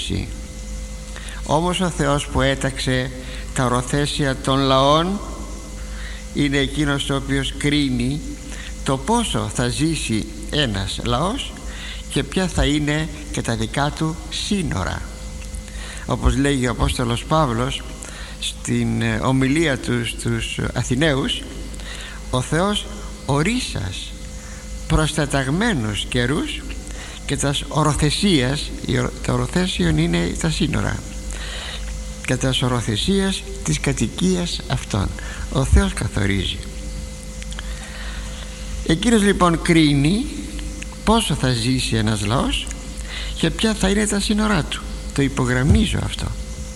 κρίνηση. Όμως ο Θεός που έταξε τα οροθέσια των λαών είναι εκείνος ο οποίος κρίνει το πόσο θα ζήσει ένας λαός και ποια θα είναι και τα δικά του σύνορα. Όπως λέγει ο Απόστολος Παύλος στην ομιλία του στους Αθηναίους, ο Θεός ορίσας προσταταγμένους καιρούς και τας οροθεσίας, τα οροθέσιον είναι τα σύνορα, και τας οροθεσίας της κατοικίας αυτών. Ο Θεός καθορίζει. Εκείνος λοιπόν κρίνει πόσο θα ζήσει ένας λαός και ποια θα είναι τα σύνορά του. Το υπογραμμίζω αυτό.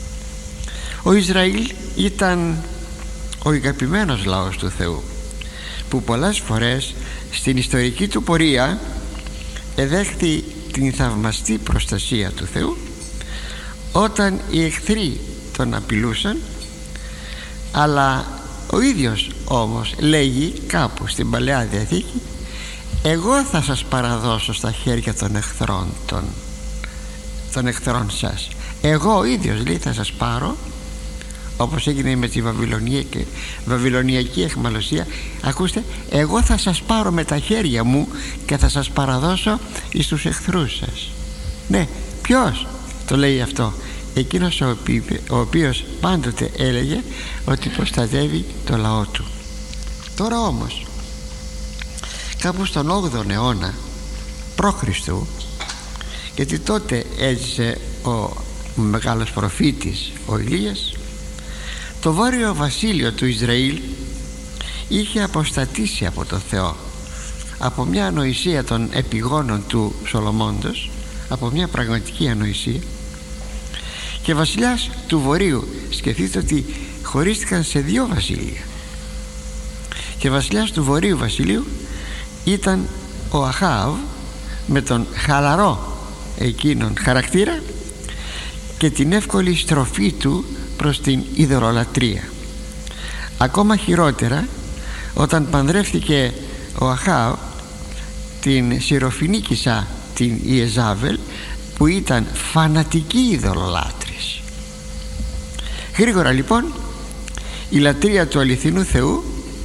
Ο Ισραήλ ήταν ο αγαπημένος λαός του Θεού, που πολλές φορές στην ιστορική του πορεία εδέχθη την θαυμαστή προστασία του Θεού όταν οι εχθροί τον απειλούσαν, αλλά ο ίδιος όμως λέγει κάπου στην Παλαιά Διαθήκη: εγώ θα σας παραδώσω στα χέρια των εχθρών των εχθρών σας. Εγώ ο ίδιος, λέει, θα σας πάρω, όπως έγινε με τη βαβυλωνιακή αιχμαλωσία. Ακούστε, εγώ θα σας πάρω με τα χέρια μου και θα σας παραδώσω εις τους εχθρούς σας. Ναι, ποιος το λέει αυτό? Εκείνος ο οποίος πάντοτε έλεγε ότι προστατεύει το λαό του. Τώρα όμως, κάπου στον 8ο αιώνα π.Χ., γιατί τότε έζησε ο μεγάλος προφήτης ο Ηλίας, το βόρειο βασίλειο του Ισραήλ είχε αποστατήσει από το Θεό, από μια ανοησία των επιγόνων του Σολομώντος, από μια πραγματική ανοησία, και βασιλιάς του βορείου, σκεφτείτε ότι χωρίστηκαν σε 2 βασίλεια, και βασιλιάς του βορείου βασιλείου ήταν ο Αχάβ, με τον χαλαρό εκείνον χαρακτήρα και την εύκολη στροφή του προς την ειδωλολατρία. Ακόμα χειρότερα, όταν παντρεύτηκε ο Αχάβ την Σιροφινίκισσα, την Ιεζάβελ, που ήταν φανατική ειδωλολάτρης. Γρήγορα λοιπόν η λατρεία του αληθινού Θεού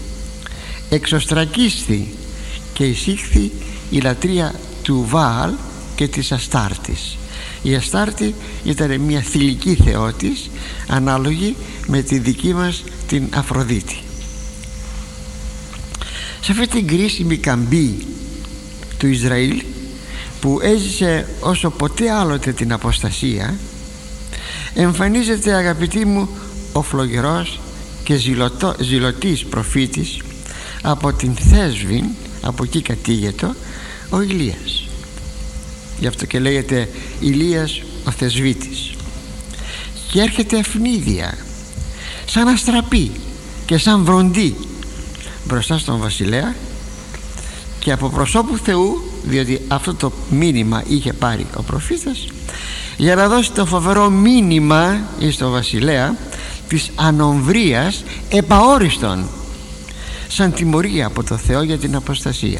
εξωστρακίστη και εισήχθη η λατρεία του Βάαλ και της Αστάρτης. Η Αστάρτη ήταν μια θηλυκή θεότης, ανάλογη με τη δική μας την Αφροδίτη. Σε αυτή την κρίσιμη καμπή του Ισραήλ, που έζησε όσο ποτέ άλλοτε την αποστασία, εμφανίζεται, αγαπητοί μου, ο φλογερός και ζηλωτής προφήτης από την Θέσβην, από εκεί κατήγετο, ο Ηλίας. Γι' αυτό και λέγεται Ηλίας ο Θεσβήτης. Και έρχεται ευνίδια, σαν αστραπή και σαν βροντί μπροστά στον βασιλέα, και από προσώπου Θεού, διότι αυτό το μήνυμα είχε πάρει ο προφήτας, για να δώσει το φοβερό μήνυμα εις τον βασιλέα της ανομβρίας επαόριστον, σαν τιμωρία από το Θεό για την αποστασία.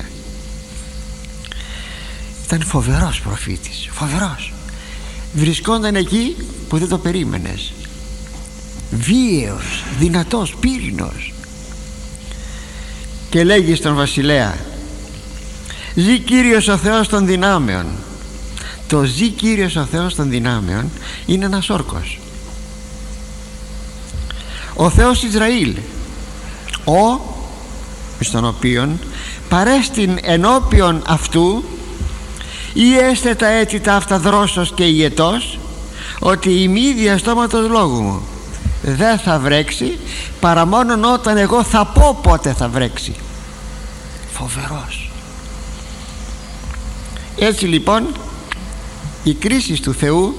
Ήταν φοβερός προφήτης, φοβερός. Βρισκόταν εκεί που δεν το περίμενες, βίαιος, δυνατός, πύρινος, και λέγει στον βασιλέα: «Ζη Κύριος ο Θεός των δυνάμεων». Το «Ζη Κύριος ο Θεός των δυνάμεων» είναι ένας όρκος. Ο Θεός Ισραήλ, στον οποίον παρέστην ενώπιον αυτού, ή έστε τα έτη τα αυτά δρόσος και ιετός, ότι η μη διαστόματος λόγου μου δεν θα βρέξει, παρά μόνον όταν εγώ θα πω πότε θα βρέξει. Φοβερός. Έτσι λοιπόν η κρίση του Θεού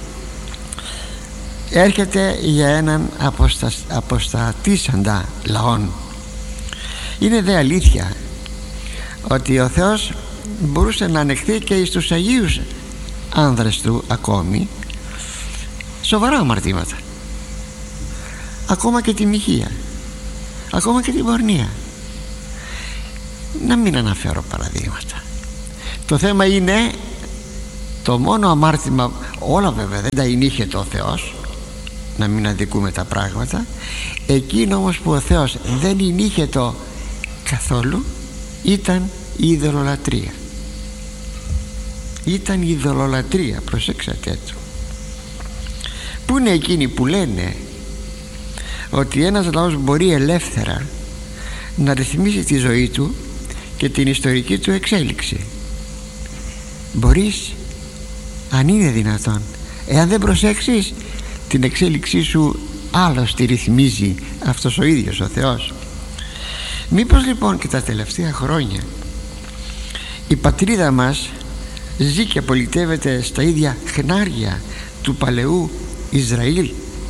έρχεται για έναν αποστατήσαντα λαόν. Είναι δε αλήθεια ότι ο Θεός μπορούσε να ανεχθεί και εις τους Αγίους άνδρες του ακόμη σοβαρά αμαρτήματα, ακόμα και τη μοιχεία, ακόμα και την πορνεία. Να μην αναφέρω παραδείγματα. Το θέμα είναι Το μόνο αμάρτημα, όλα βέβαια δεν τα ενήχεται ο Θεός, να μην αδικούμε τα πράγματα, εκείνο όμως που ο Θεός δεν ενήχεται καθόλου ήταν η ειδωλολατρία. Ήταν η ειδωλολατρία, προσέξατε το. Πού είναι εκείνοι που λένε ότι ένας λαός μπορεί ελεύθερα να ρυθμίσει τη ζωή του και την ιστορική του εξέλιξη? Μπορείς, αν είναι δυνατόν. Εάν δεν προσέξεις, την εξέλιξή σου άλλος τη ρυθμίζει αυτός ο ίδιος ο Θεός. Μήπως λοιπόν και τα τελευταία χρόνια η πατρίδα μας ζει και πολιτεύεται στα ίδια χνάρια του παλαιού Ισραήλ,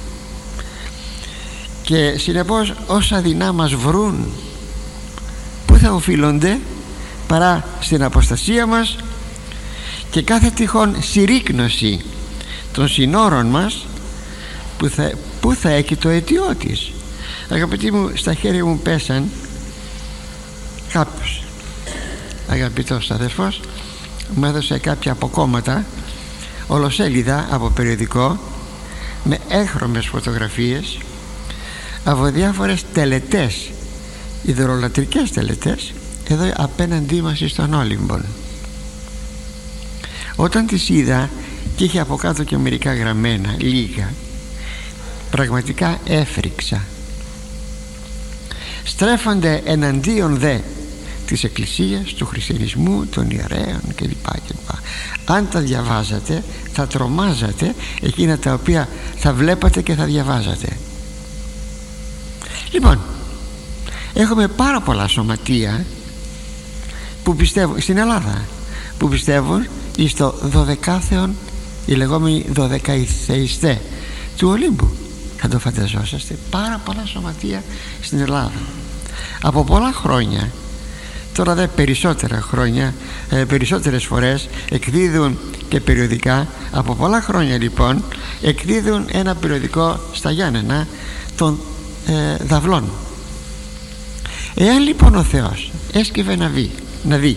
και συνεπώς όσα δεινά μας βρουν, πού θα οφείλονται παρά στην αποστασία μας και κάθε τυχόν συρρίκνωση των συνόρων μας που θα έχει το αιτιό της. Αγαπητοί μου, στα χέρια μου πέσαν κάποιος αγαπητός αδερφός, μου έδωσε κάποια αποκόμματα ολοσέλιδα από περιοδικό με έγχρωμες φωτογραφίες από διάφορες τελετές, ειδωλολατρικές τελετές, εδώ απέναντί μας στον Όλυμπον. Όταν τις είδα και είχε από κάτω και μερικά γραμμένα, λίγα, πραγματικά έφρυξα. Στρέφονται εναντίον δε της Εκκλησίας, του χριστιανισμού, των ιερέων κλπ. Αν τα διαβάζατε θα τρομάζατε εκείνα τα οποία θα βλέπατε και θα διαβάζατε. Λοιπόν, έχουμε πάρα πολλά σωματεία που πιστεύουν στην Ελλάδα, που πιστεύουν στο δωδεκάθεον, οι λεγόμενοι δωδεκαϊθεϊστές του Ολύμπου. Θα το φανταζόσαστε, πάρα πολλά σωματεία στην Ελλάδα από πολλά χρόνια. Τώρα δε περισσότερα χρόνια, περισσότερες φορές εκδίδουν και περιοδικά. Από πολλά χρόνια λοιπόν εκδίδουν ένα περιοδικό στα Γιάννενα των Δαυλών. Εάν λοιπόν ο Θεός έσκυβε να δει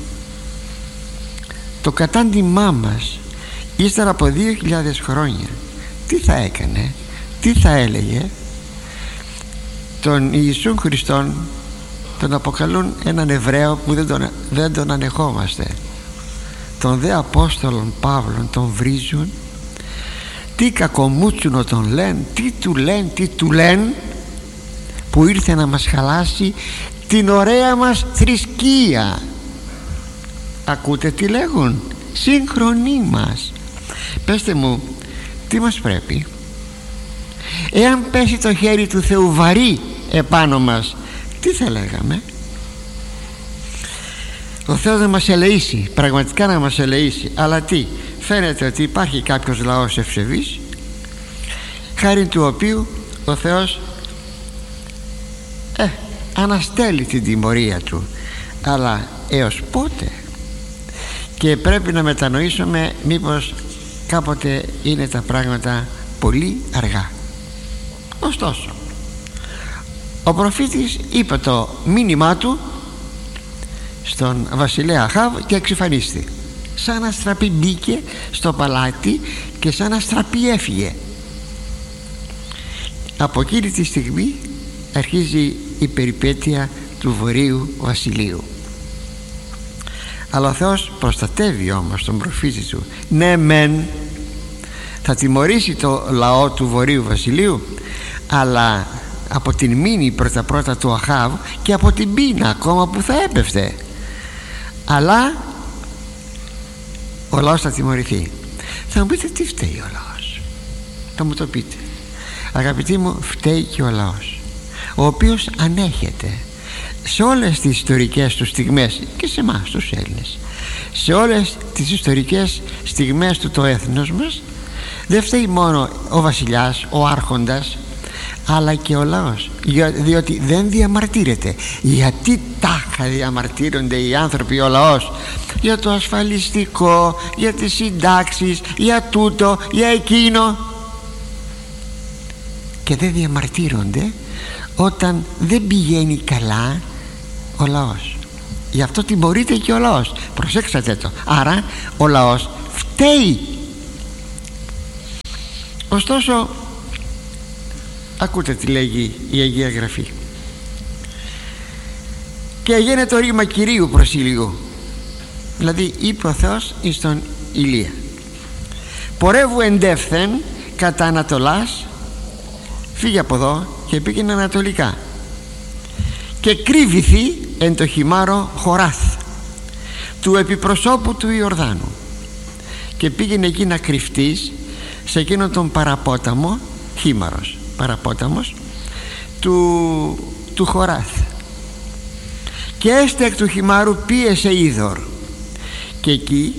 το κατάντημά μας ύστερα από 2.000 χρόνια, τι θα έκανε, τι θα έλεγε? Τον Ιησούν Χριστόν τον αποκαλούν έναν Εβραίο που δεν τον ανεχόμαστε. Τον δε Απόστολον Παύλον τον βρίζουν, τι κακομούτσουνο τον λένε, τι του λένε, που ήρθε να μας χαλάσει την ωραία μας θρησκεία. Ακούτε τι λέγουν? Σύγχρονοι μας. Πέστε μου, τι μας πρέπει? Εάν πέσει το χέρι του Θεού βαρύ επάνω μας, τι θα λέγαμε? Ο Θεός να μας ελεήσει, πραγματικά να μας ελεήσει. Αλλά τι, φαίνεται ότι υπάρχει κάποιος λαός ευσεβής, χάρη του οποίου ο Θεός αναστέλει την τιμωρία του. Αλλά έως πότε? Και πρέπει να μετανοήσουμε μήπως κάποτε είναι τα πράγματα πολύ αργά. Ωστόσο, ο προφήτης είπε το μήνυμά του στον βασιλέα Αχάβ και εξυφανίστη. Σαν αστραπή μπήκε στο παλάτι και σαν αστραπή έφυγε. Από εκείνη τη στιγμή αρχίζει η περιπέτεια του Βορείου Βασιλείου. Αλλά ο Θεός προστατεύει όμως τον προφήτη του. Ναι μεν θα τιμωρήσει το λαό του Βορείου Βασιλείου, αλλά από την μήνυ πρώτα του Αχάβ και από την πείνα ακόμα που θα έπεφτε, αλλά ο λαός θα τιμωρηθεί. Θα μου πείτε, τι φταίει ο λαός? Θα μου το πείτε. Αγαπητοί μου, φταίει και ο λαός, ο οποίος ανέχεται σε όλες τις ιστορικές του στιγμές, και σε εμάς τους Έλληνες, σε όλες τις ιστορικές στιγμές του το έθνος μας, δεν φταίει μόνο ο βασιλιάς, ο άρχοντας, αλλά και ο λαός, διότι δεν διαμαρτύρεται. Γιατί τάχα διαμαρτύρονται οι άνθρωποι, ο λαός? Για το ασφαλιστικό, για τις συντάξεις, για τούτο, για εκείνο. Και δεν διαμαρτύρονται όταν δεν πηγαίνει καλά ο λαός. Γι' αυτό τιμωρείται και ο λαός. Προσέξατε το. Άρα ο λαός φταίει. Ωστόσο, ακούτε τι λέγει η Αγία Γραφή: και έγινε το ρήμα Κυρίου προς Ηλίου. Δηλαδή είπε ο Θεός εις τον Ηλία: πορεύου εντεύθεν κατά Ανατολάς, φύγε από εδώ και πήγαινε ανατολικά, και κρύβηθη εν το χιμάρο Χοράθ του επιπροσώπου του Ιορδάνου, και πήγαινε εκεί να κρυφτείς σε εκείνον τον παραπόταμο, χίμαρος, παραπόταμος του Χοράθ, και έστε εκ του χιμάρου πίεσε είδωρ, και εκεί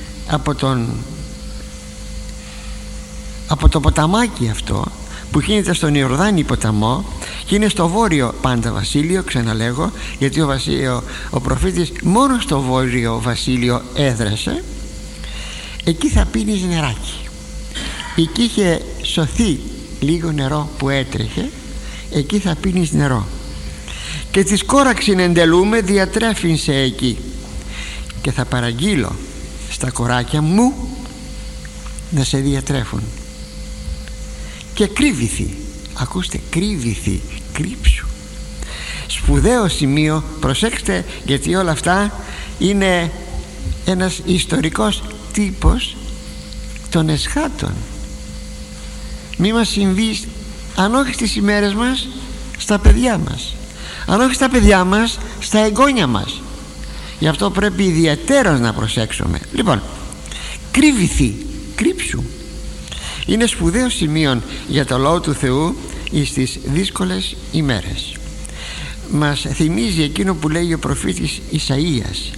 από το ποταμάκι αυτό που γίνεται στον Ιορδάνη ποταμό, και είναι στο βόρειο πάντα βασίλειο, ξαναλέγω, γιατί ο προφήτης μόνο στο βόρειο βασίλειο έδρασε, εκεί θα πίνεις νεράκι. Εκεί είχε σωθεί λίγο νερό που έτρεχε, εκεί θα πίνεις νερό. Και της κόραξιν εντελούμε διατρέφειν σε εκεί, και θα παραγγείλω στα κοράκια μου να σε διατρέφουν. Και κρύβηθη, ακούστε, κρύβηθη, κρύψου. Σπουδαίο σημείο, προσέξτε, γιατί όλα αυτά είναι ένας ιστορικός τύπος των εσχάτων. Μη μας συμβεί, αν όχι στις ημέρες μας, στα παιδιά μας, αν όχι στα παιδιά μας, στα εγγόνια μας. Γι' αυτό πρέπει ιδιαιτέρως να προσέξουμε. Λοιπόν, κρύβηθη, κρύψου. Είναι σπουδαίο σημείο για το Λόγο του Θεού στις δύσκολες ημέρες. Μας θυμίζει εκείνο που λέει ο προφήτης Ισαΐας: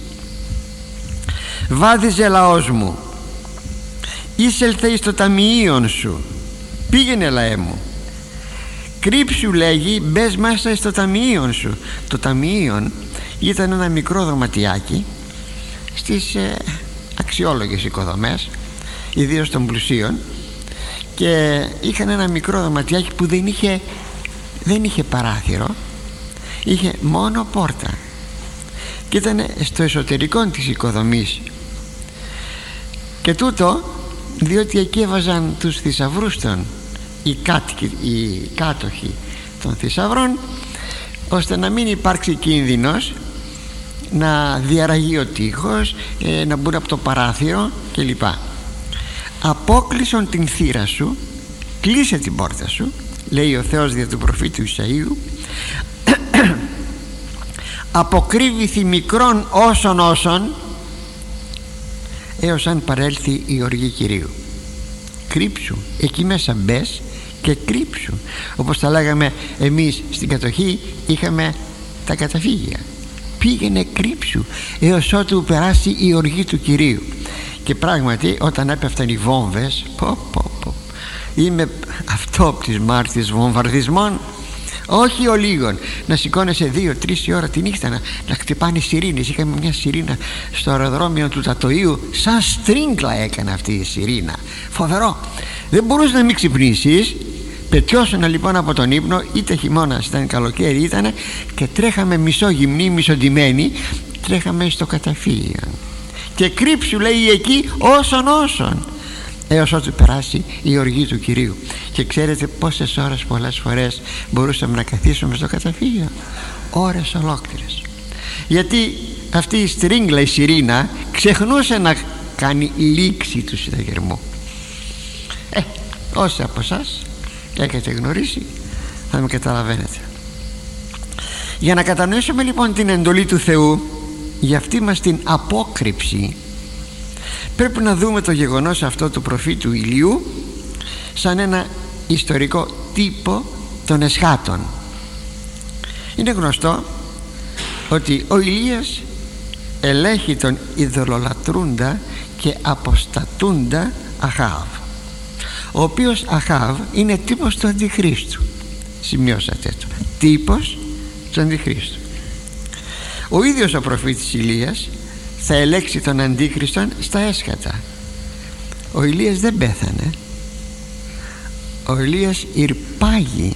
βάδιζε λαός μου, εισελθε εις το ταμιείον σου, πήγαινε λαέ μου, κρύψου, λέγει, μπες μέσα στο ταμιείον σου. Το ταμιείον ήταν ένα μικρό δωματιάκι στις αξιόλογες οικοδομές, ιδίως των πλουσίων, και είχαν ένα μικρό δωματιάκι που δεν είχε παράθυρο, είχε μόνο πόρτα, και ήταν στο εσωτερικό της οικοδομής. Και τούτο διότι εκεί έβαζαν τους θησαυρούς οι κάτοχοι των θησαυρών, ώστε να μην υπάρξει κίνδυνος να διαραγεί ο τείχος, να μπουν από το παράθυρο κλπ. Απόκλεισον την θύρα σου, κλείσε την πόρτα σου, λέει ο Θεός δια του προφήτου Ισαΐου, αποκρύβηθη μικρόν όσον έως αν παρέλθει η οργή Κυρίου. Κρύψου, εκεί μέσα μπες και κρύψου. Όπως τα λέγαμε εμείς στην κατοχή, είχαμε τα καταφύγια. Πήγαινε, κρύψου έως ότου περάσει η οργή του Κυρίου. Και πράγματι όταν έπεφταν οι βόμβες, είμαι αυτόπτης μάρτυρης βομβαρδισμών, όχι ο λίγων, να σηκώνεσαι 2-3 ώρα τη νύχτα να χτυπάνε σιρήνες. Είχαμε μια σιρήνα στο αεροδρόμιο του Τατοίου, σαν στρίγκλα έκανε αυτή η σιρήνα, φοβερό. Δεν μπορούσε να μην ξυπνήσεις. Πετιώσουνα λοιπόν από τον ύπνο, είτε χειμώνας ήταν καλοκαίρι ήταν, και τρέχαμε μισόγυμνοί, μισοντημένοι, τρέχαμε στο καταφύγιο. Και κρύψου, λέει, εκεί όσον έως ότου περάσει η οργή του Κυρίου. Και ξέρετε πόσες ώρες πολλές φορές μπορούσαμε να καθίσουμε στο καταφύγιο? Ώρες ολόκληρες. Γιατί αυτή η στρίγκλα, η σιρήνα, ξεχνούσε να κάνει λήξη του συναγερμού. Όσοι από εσάς έχετε γνωρίσει θα με καταλαβαίνετε. Για να κατανοήσουμε λοιπόν την εντολή του Θεού για αυτή μας την απόκρυψη, πρέπει να δούμε το γεγονός αυτό του προφήτου Ηλίου σαν ένα ιστορικό τύπο των εσχάτων. Είναι γνωστό ότι ο Ηλίας ελέγχει τον ειδωλολατρούντα και αποστατούντα Αχάβ, ο οποίος Αχάβ είναι τύπος του Αντιχρίστου. Σημειώσατε το, τύπος του Αντιχρίστου. Ο ίδιος ο προφήτης Ηλίας θα ελέξει τον Αντίχριστον στα έσχατα. Ο Ηλίας δεν πέθανε, ο Ηλίας ηρπάγει.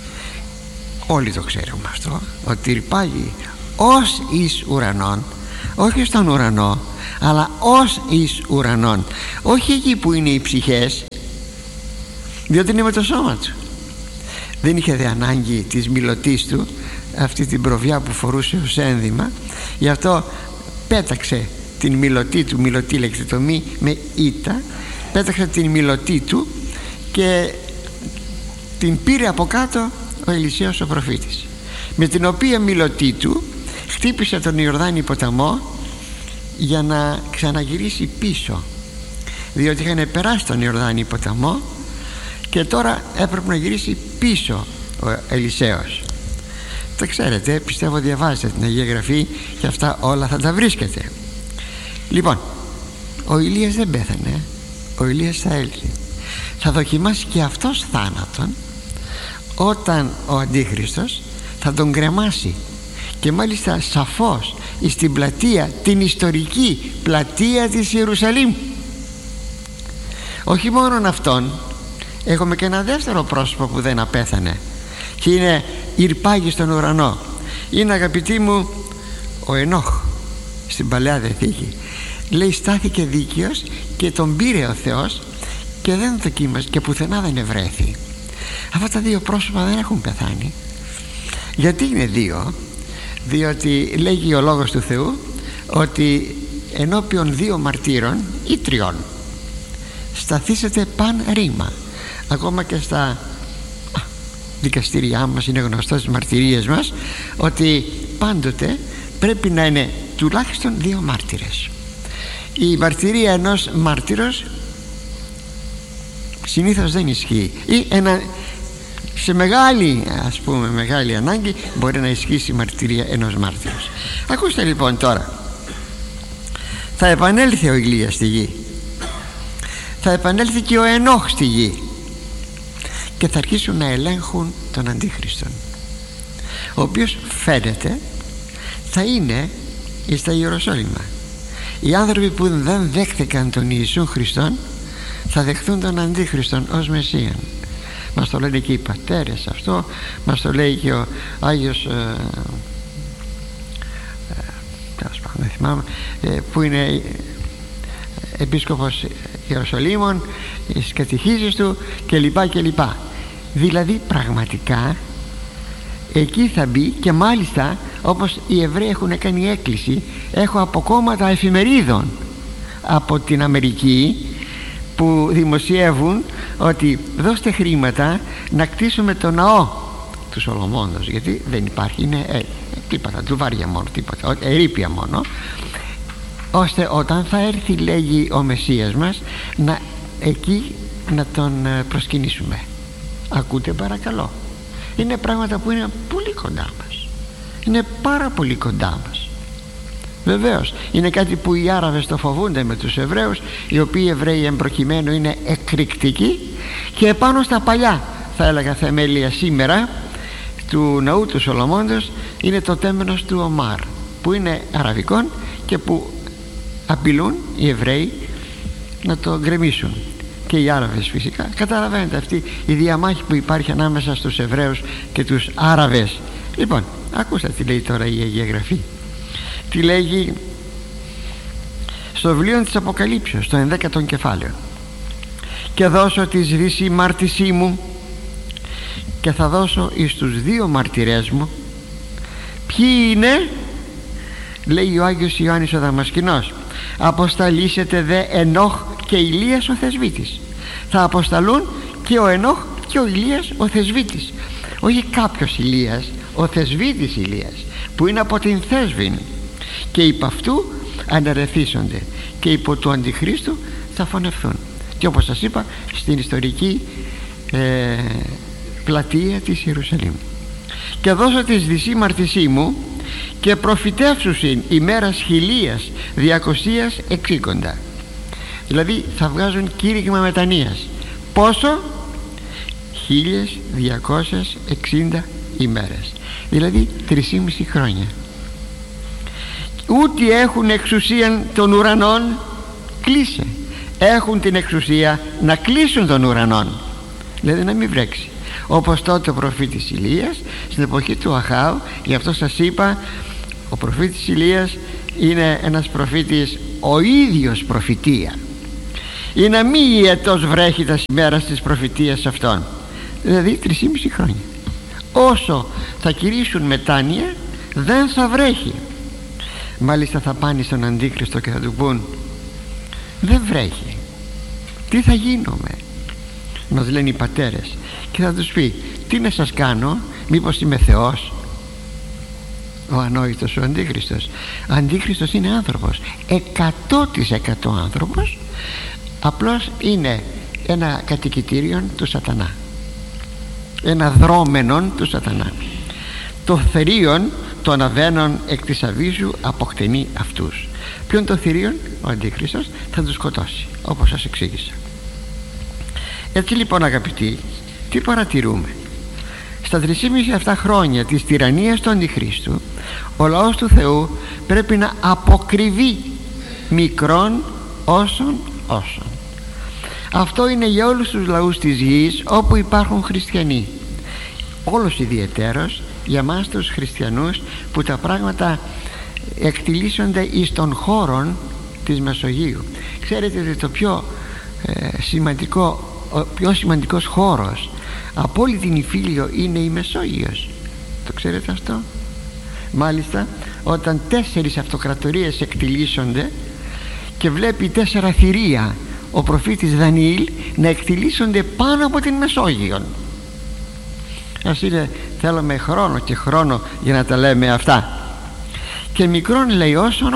Όλοι το ξέρουμε αυτό, ότι ηρπάγει ως εις ουρανών, όχι στον ουρανό, αλλά ως εις ουρανόν, όχι εκεί που είναι οι ψυχές, διότι είναι με το σώμα του. Δεν είχε δε ανάγκη της μιλωτής του, αυτή την προβιά που φορούσε ως ένδυμα, γι' αυτό πέταξε την μιλωτή του, μιλωτή λέξη το μη με ήτα, πέταξε την μιλωτή του και την πήρε από κάτω ο Ελισέος ο προφήτης, με την οποία μιλωτή του χτύπησε τον Ιορδάνη ποταμό για να ξαναγυρίσει πίσω, διότι είχαν περάσει τον Ιορδάνη ποταμό και τώρα έπρεπε να γυρίσει πίσω ο Ελισέος. Τα ξέρετε, πιστεύω διαβάζετε την Αγία Γραφή και αυτά όλα θα τα βρίσκετε. Λοιπόν, ο Ηλίας δεν πέθανε, ο Ηλίας θα έλθει, θα δοκιμάσει και αυτός θάνατον όταν ο Αντίχριστος θα τον κρεμάσει, και μάλιστα σαφώς στην πλατεία, την ιστορική πλατεία της Ιερουσαλήμ. Όχι μόνον αυτόν, έχουμε και ένα δεύτερο πρόσωπο που δεν απέθανε και είναι ηρπάγει στον ουρανό. Είναι, αγαπητοί μου, ο Ενόχ στην Παλαιά Διαθήκη. Λέει στάθηκε δίκαιος και τον πήρε ο Θεός και δεν δοκίμασε και πουθενά δεν ευρέθη. Αυτά τα δύο πρόσωπα δεν έχουν πεθάνει. Γιατί είναι δύο? Διότι λέγει ο Λόγος του Θεού ότι ενώπιον δύο μαρτύρων ή τριών σταθήσετε παν ρήμα. Ακόμα και στα δικαστήριά μας είναι γνωστό στις μαρτυρίες μας ότι πάντοτε πρέπει να είναι τουλάχιστον δύο μάρτυρες. Η μαρτυρία ενός μάρτυρος συνήθως δεν ισχύει, ή σε μεγάλη, ας πούμε, μεγάλη ανάγκη μπορεί να ισχύσει η μαρτυρία ενός μάρτυρος. Ακούστε λοιπόν τώρα, θα επανέλθει ο Ηλίας στη γη, θα επανέλθει και ο Ενόχ στη γη και θα αρχίσουν να ελέγχουν τον Αντίχριστον, ο οποίος φαίνεται θα είναι στα Ιεροσόλυμα. Οι άνθρωποι που δεν δέχτηκαν τον Ιησούν Χριστόν θα δεχθούν τον Αντίχριστον ως Μεσσίαν. Μας το λένε και οι πατέρες αυτό, μας το λέει και ο Άγιος δεν θυμάμαι, που είναι επίσκοπος Ιεροσολύμων, στις κατηχήσεις του κλπ. Δηλαδή πραγματικά εκεί θα μπει, και μάλιστα όπως οι Εβραίοι έχουν κάνει έκκληση, έχω από κόμματα εφημερίδων από την Αμερική που δημοσιεύουν ότι δώστε χρήματα να κτίσουμε το ναό του Σολομώντος, γιατί δεν υπάρχει, είναι τίποτα, τουβάρια μόνο, τίποτα, ερείπια μόνο, ώστε όταν θα έρθει, λέγει, ο Μεσσίας μας, εκεί να τον προσκυνήσουμε. Ακούτε παρακαλώ? Είναι πράγματα που είναι πολύ κοντά μας, είναι πάρα πολύ κοντά μας. Βεβαίως είναι κάτι που οι Άραβες το φοβούνται με τους Εβραίους, οι οποίοι Εβραίοι εμπροκειμένου είναι εκρηκτικοί, και επάνω στα παλιά, θα έλεγα, θεμέλια σήμερα του ναού του Σολομώντος είναι το τέμενος του Ομάρ, που είναι αραβικών και που απειλούν οι Εβραίοι να το γκρεμίσουν, και οι Άραβες φυσικά. Καταλαβαίνετε αυτή η διαμάχη που υπάρχει ανάμεσα στους Εβραίους και τους Άραβες. Λοιπόν, ακούστε τι λέει τώρα η Αγία Γραφή. Τι λέγει στο βιβλίο της Αποκαλύψεως, στο 11ο κεφάλαιο: και δώσω τη δύση μάρτισή μου και θα δώσω εις τους δύο μαρτυρές μου. Ποιοι είναι? Λέει ο Άγιος Ιωάννης ο Δαμασκηνός: αποσταλήσετε δε Ενόχ και Ηλίας ο θεσβήτης. Θα αποσταλούν και ο Ενόχ και ο Ηλίας ο θεσβήτης. Όχι κάποιος Ηλίας, ο θεσβήτης Ηλίας, που είναι από την Θέσβην, και υπ' αυτού αναρρεθίσονται και υπό του Αντιχρίστου θα φωνευθούν. Και όπως σας είπα, στην ιστορική πλατεία της Ιερουσαλήμ. Και δώσω της δυσή μαρτισή μου και προφητεύσουσιν ημέρας 1260. Δηλαδή θα βγάζουν κήρυγμα μετανοίας. Πόσο? 1260 ημέρες, δηλαδή 3,5 χρόνια. Ούτε έχουν εξουσία των ουρανών, κλείσε. Έχουν την εξουσία να κλείσουν των ουρανών, δηλαδή να μην βρέξει, όπως τότε ο προφήτης Ηλίας στην εποχή του Αχάου. Γι' αυτό σας είπα, ο προφήτης Ηλίας είναι ένας προφήτης ο ίδιος προφητεία, ή να μη ιετός βρέχει τα σημέρα της προφητείας αυτών, δηλαδή 3,5 χρόνια. Όσο θα κηρύσσουν μετάνοια δεν θα βρέχει. Μάλιστα θα πάνε στον Αντίχριστο και θα του πούν δεν βρέχει, τι θα γίνουμε, μας λένε οι πατέρες, και θα τους πει τι να σας κάνω, μήπως είμαι Θεός? Ο ανόητος ο Αντίχριστος. Ο Αντίχριστος είναι άνθρωπος, 100% άνθρωπος, απλώς είναι ένα κατοικητήριο του σατανά, ένα δρόμενον του σατανά. Το θηρίον των αβαίνων εκ της αβίζου αποκτενεί αυτούς. Ποιον το θηρίον? Ο Αντίχριστος θα τους σκοτώσει, όπως σας εξήγησα. Έτσι λοιπόν αγαπητοί, τι παρατηρούμε? Στα 3,5 αυτά χρόνια της τυραννίας του Αντιχρίστου, ο λαός του Θεού πρέπει να αποκρυβεί μικρόν όσων. Αυτό είναι για όλους τους λαούς της γης όπου υπάρχουν χριστιανοί, όλος ιδιαιτέρως για μας τους χριστιανούς, που τα πράγματα εκτιλήσονται εις των χώρων της Μεσογείου. Ξέρετε ότι το ο πιο σημαντικός χώρος από όλη την Ιφίλιο είναι η Μεσόγειος. Το ξέρετε αυτό? Μάλιστα, όταν 4 αυτοκρατορίες εκτιλήσονται και βλέπει 4 θηρία ο προφήτης Δανιήλ να εκτιλήσονται πάνω από την Μεσόγειο. Ας είναι, θέλουμε χρόνο και χρόνο για να τα λέμε αυτά. Και μικρόν λέει όσον.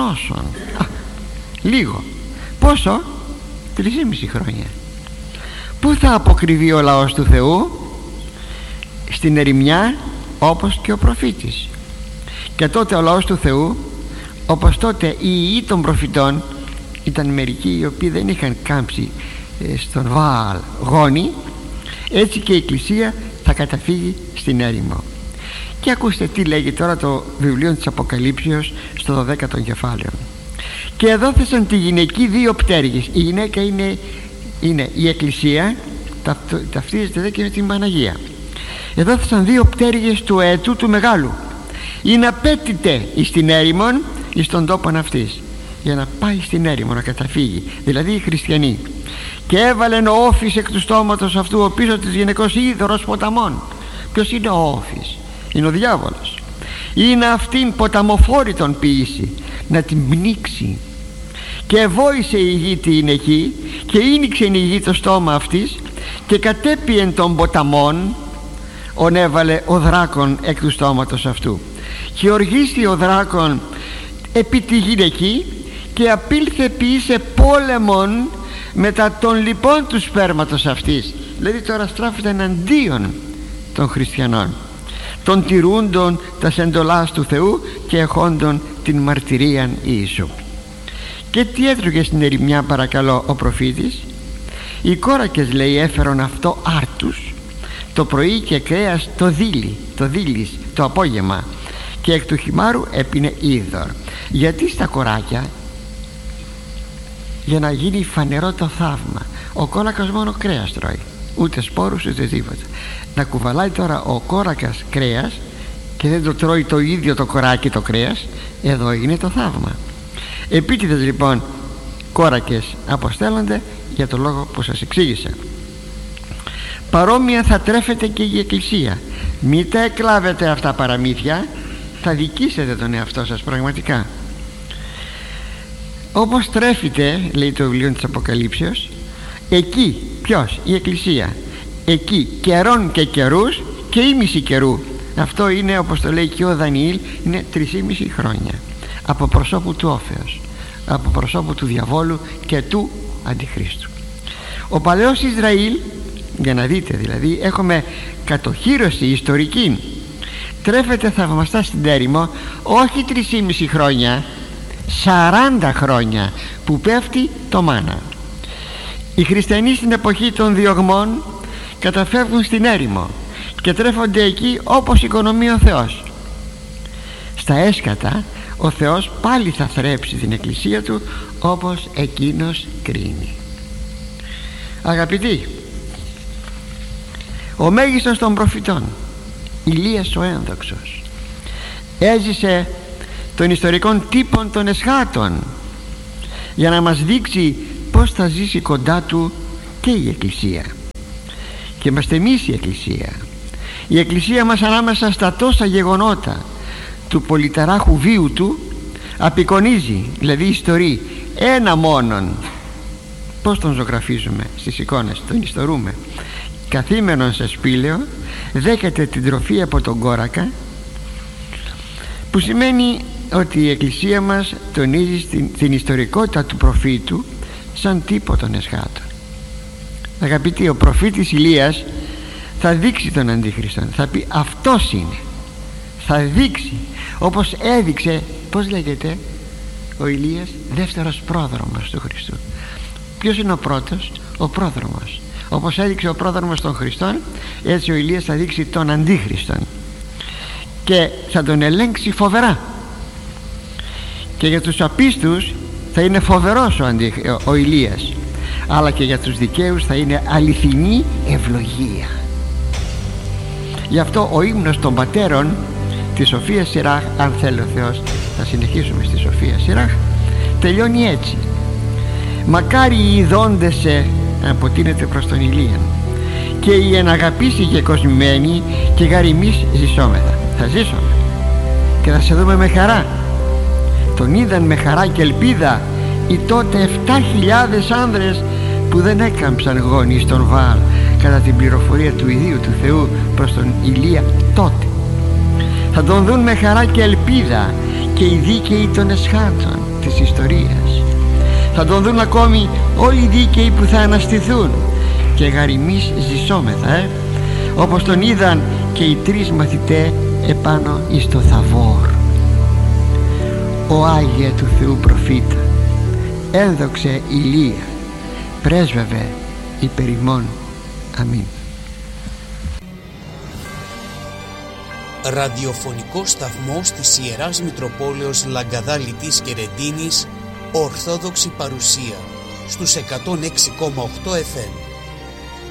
Λίγο. Πόσο? 3,5 χρόνια. Πού θα αποκρυβεί ο λαός του Θεού? Στην ερημιά, όπως και ο προφήτης. Και τότε ο λαός του Θεού, όπως τότε οι ιοί των προφητών, ήταν μερικοί οι οποίοι δεν είχαν κάμψει στον Βαάλ γόνοι, έτσι και η Εκκλησία θα καταφύγει στην έρημο. Και ακούστε τι λέγει τώρα το βιβλίο της Αποκαλύψεως στο 12ο κεφάλαιο. Και εδόθησαν τη γυναική 2 πτέρυγες. Η γυναίκα είναι η Εκκλησία, ταυτίζεται δε και με την Παναγία. Εδόθησαν 2 πτέρυγες του αετού του μεγάλου, ή να πέτειται εις την έρημον εις τον τόπον αυτής, για να πάει στην έρημο να καταφύγει, δηλαδή οι χριστιανοί. Και έβαλεν ο Όφης εκ του στόματος αυτού ο πίσω της γυναικός είδωρος ποταμών. Ποιος είναι ο Όφης? Είναι ο διάβολος. Είναι αυτήν ποταμοφόρητον ποιήσει, να την πνίξει. Και εβόησε η γη την εκεί, και ήνιξεν η γη το στόμα αυτής, και κατέπιεν των ποταμών, ονέβαλε ο δράκον εκ του στόματος αυτού. Και οργίστη ο δράκον επί τη γυναική, και απήλθε ποιήσε πόλεμον μετά των λοιπών του σπέρματος αυτής. Δηλαδή τώρα στράφεται εναντίον των χριστιανών, των τηρούντων τας εντολάς του Θεού και εχόντων την μαρτυρίαν Ιησού. Και τι έτρωγε στην ερημιά παρακαλώ ο προφήτης? Οι κόρακες, λέει, έφερον αυτό άρτους το πρωί και κρέας το δίλης το απόγευμα, και εκ του χυμάρου έπινε είδωρ. Γιατί στα κοράκια? Για να γίνει φανερό το θαύμα. Ο κόρακας μόνο κρέας τρώει, ούτε σπόρους ούτε τίποτα. Να κουβαλάει τώρα ο κόρακας κρέας και δεν το τρώει το ίδιο το κοράκι το κρέας, εδώ είναι το θαύμα. Επίτηδες λοιπόν κόρακες αποστέλλονται για το λόγο που σας εξήγησα. Παρόμοια θα τρέφεται και η Εκκλησία. Μην τα εκλάβετε αυτά παραμύθια, θα δικήσετε τον εαυτό σας πραγματικά. Όπως τρέφεται, λέει το βιβλίο της Αποκαλύψεως, εκεί, ποιος? Η Εκκλησία. Εκεί καιρών και καιρούς και ήμιση καιρού. Αυτό είναι, όπως το λέει και ο Δανιήλ, είναι 3,5 χρόνια από προσώπου του Όφεως, από προσώπου του διαβόλου και του Αντιχρίστου. Ο παλαιός Ισραήλ, για να δείτε δηλαδή, έχουμε κατοχύρωση ιστορική, τρέφεται θαυμαστά στην έρημο, όχι 3,5 χρόνια, 40 χρόνια που πέφτει το μάνα. Οι χριστιανοί στην εποχή των διωγμών καταφεύγουν στην έρημο και τρέφονται εκεί όπως οικονομεί ο Θεός. Στα έσκατα ο Θεός πάλι θα θρέψει την Εκκλησία του όπως εκείνος κρίνει. Αγαπητοί, ο μέγιστος των προφητών, Ηλίας ο ένδοξος, έζησε των ιστορικών τύπων των εσχάτων, για να μας δείξει πως θα ζήσει κοντά του και η Εκκλησία. Και είμαστε εμείς η Εκκλησία. Η Εκκλησία μας ανάμεσα στα τόσα γεγονότα του πολυταράχου βίου του απεικονίζει, δηλαδή ιστορεί ένα μόνον. Πώς τον ζωγραφίζουμε στις εικόνες? Τον ιστορούμε. Καθήμενον σε σπήλαιο, δέχεται την τροφή από τον κόρακα, που σημαίνει ότι η Εκκλησία μας τονίζει την ιστορικότητα του προφήτου σαν τύπο των εσχάτων. Αγαπητοί, ο προφήτης Ηλίας θα δείξει τον Αντίχριστον, θα πει αυτός είναι, θα δείξει, όπως έδειξε, πώς λέγεται ο Ηλίας, δεύτερος πρόδρομος του Χριστού. Ποιος είναι ο πρώτος? Ο πρόδρομος. Όπως έδειξε ο πρόδρομος των Χριστών, έτσι ο Ηλίας θα δείξει τον Αντίχριστον και θα τον ελέγξει φοβερά. Και για τους απίστους θα είναι φοβερός ο Ηλίας, αλλά και για τους δικαίους θα είναι αληθινή ευλογία. Γι' αυτό ο ύμνος των πατέρων της Σοφίας Σιράχ, αν θέλει ο Θεός θα συνεχίσουμε στη Σοφία Σιράχ, τελειώνει έτσι: μακάρι οι ειδώντες σε, αποτείνεται προς τον Ηλίαν, και οι εναγαπήσει και κοσμημένοι, και γαριμείς ζησόμεθα. Θα ζήσουμε και θα σε δούμε με χαρά. Τον είδαν με χαρά και ελπίδα οι τότε 7.000 άνδρες που δεν έκαμψαν γόνοι στον Βαάλ κατά την πληροφορία του ιδίου του Θεού προς τον Ηλία τότε. Θα τον δουν με χαρά και ελπίδα και οι δίκαιοι των εσχάτων της ιστορίας. Θα τον δουν ακόμη όλοι οι δίκαιοι που θα αναστηθούν, και γαριμείς ζησόμεθα, όπως τον είδαν και οι 3 μαθητές επάνω εις το Θαβόρ. Ο Άγιε του Θεού προφήτα, ένδοξε Ηλία, πρέσβευε υπερ ημών. Αμήν. Ραδιοφωνικό σταθμός της Ιεράς Μητροπόλεως Λαγκαδάλητης και Ρεντίνης, Ορθόδοξη παρουσία στους 106,8 FM.